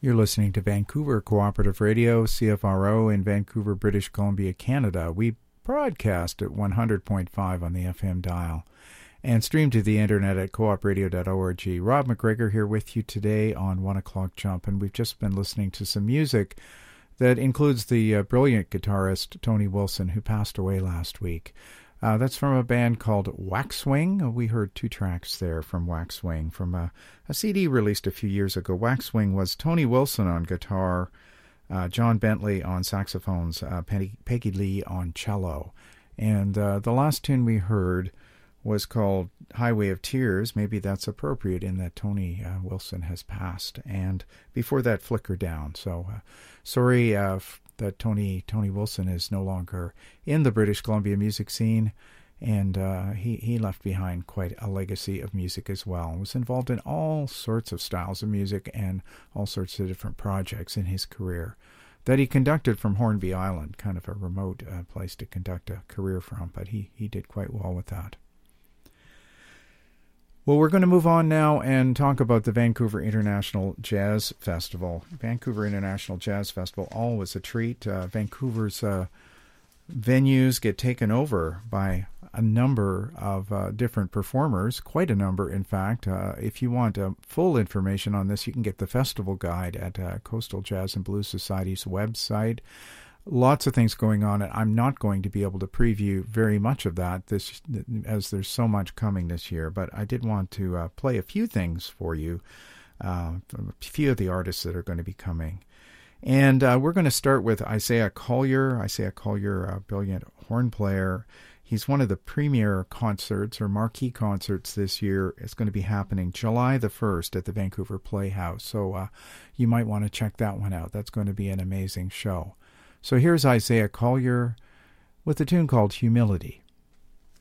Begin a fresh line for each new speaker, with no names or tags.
You're listening to Vancouver Cooperative Radio, CFRO, in Vancouver, British Columbia, Canada. We broadcast at 100.5 on the FM dial and stream to the internet at coopradio.org. Rob McGregor here with you today on 1 O'Clock Jump, and we've just been listening to some music that includes the brilliant guitarist Tony Wilson, who passed away last week. That's from a band called Waxwing. We heard two tracks there from Waxwing from a CD released a few years ago. Waxwing was Tony Wilson on guitar, John Bentley on saxophones, Peggy Lee on cello. And the last tune we heard was called Highway of Tears. Maybe that's appropriate in that Tony Wilson has passed. And before that, Flicker Down. So sorry that Tony Wilson is no longer in the British Columbia music scene, and he left behind quite a legacy of music as well. Was involved in all sorts of styles of music and all sorts of different projects in his career that he conducted from Hornby Island, kind of a remote place to conduct a career from, but he did quite well with that. Well, we're going to move on now and talk about the Vancouver International Jazz Festival. Vancouver International Jazz Festival, always a treat. Vancouver's venues get taken over by a number of different performers, quite a number, in fact. If you want full information on this, you can get the festival guide at Coastal Jazz and Blues Society's website. Lots of things going on, and I'm not going to be able to preview very much of that as there's so much coming this year, but I did want to play a few things for you, a few of the artists that are going to be coming. And we're going to start with Isaiah Collier. Isaiah Collier, a brilliant horn player. He's one of the premier concerts or marquee concerts this year. It's going to be happening July the 1st at the Vancouver Playhouse, so you might want to check that one out. That's going to be an amazing show. So here's Isaiah Collier with a tune called Humility.